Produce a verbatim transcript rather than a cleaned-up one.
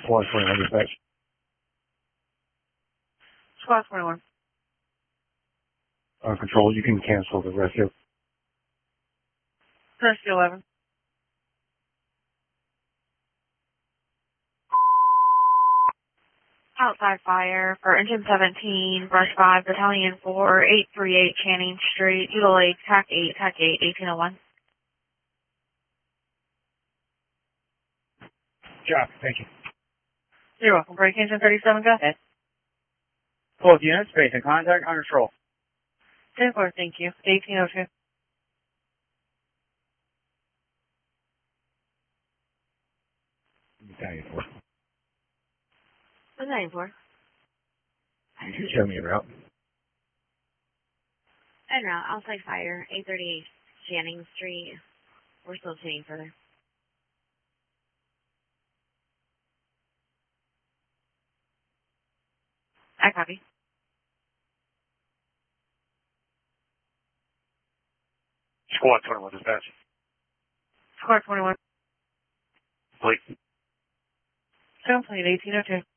Squad twenty-one dispatch. Squad twenty-one. Uh, control, you can cancel the rescue. Rescue eleven. Outside fire for engine seventeen, brush five, battalion four, eight three eight Channing Street, Eagle eight, T A C eight, T A C eight, eighteen oh one. Job, thank you. You're welcome. Break engine thirty-seven, go ahead. Both units, base in contact, on control. ten four, thank you. eighteen oh two. Battalion four. Battalion four. You can show me a route. And route, outside fire, eight thirty-eight Channing Street. We're still changing further. I copy. Squad twenty-one dispatch. Squad twenty-one. Fleet. Complete eighteen oh two.